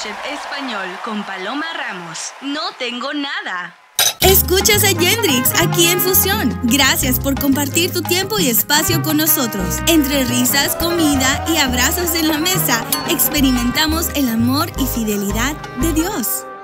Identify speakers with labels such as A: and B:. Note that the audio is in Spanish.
A: MasterChef Español con Paloma Ramos. No tengo nada.
B: Escuchas a Yendrix aquí en Fusión. Gracias por compartir tu tiempo y espacio con nosotros. Entre risas, comida y abrazos en la mesa, experimentamos el amor y fidelidad de Dios.